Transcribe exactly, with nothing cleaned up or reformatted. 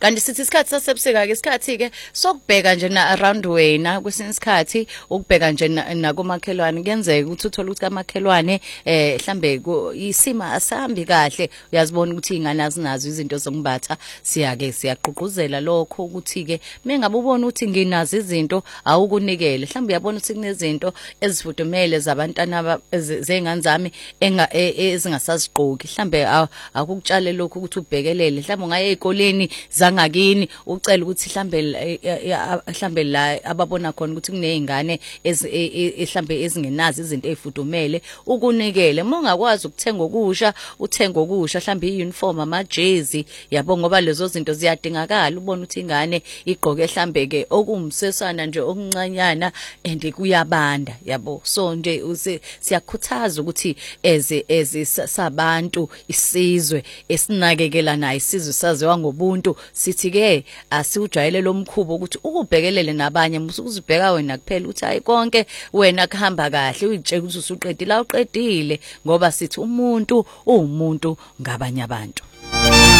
Kanti sithi isikhathi sasebusika ke isikhathi ke sokubheka nje na around wena kwesinye isikhathi ukubheka nje nakomakhelwane kuyenzeka ukuthi uthola ukuthi kamakhelwane eh mhlambe isima asambi kahle uyazibona ukuthi ingane azinazo izinto zokubatha siyake siyaqhuquzela lokho ukuthi ke mengabe ubona ukuthi nginazo izinto awukunikele mhlambe uyabona ukuthi kunezinto ezifudumele zabantwana zengane zami ezingasazigqoki mhlambe akukutshale lokho ukuthi ubhekelele mhlambe ungaye ezikoleni zangakini ucela ukuthi mhlambe mhlambe la ababona khona ukuthi kunezingane mhlambe ezingenazi izinto ezifudumele ukunikele mongakwazi ukuthenga okusha uthenga okusha mhlambe iuniform amajezi yabo ngoba lezo zinto ziyadingakala ubona ukuthi ingane igqoke mhlambe ke okumsesana nje okuncanyana and kuyabanda yabo so nje siyakhuthaza ukuthi eze eze sabantu isizwe esinakekela nayo isizwe saziwa ngobuntu sithi ke asiujayele lomkhubo ukuthi ukubhekelele nabanye musukuzibheka wena kuphela uthi hayi konke wena kuhamba kahle uyitshela ukuthi usuqedile la uqedile ngoba sithi umuntu uwumuntu ngabanye abantu.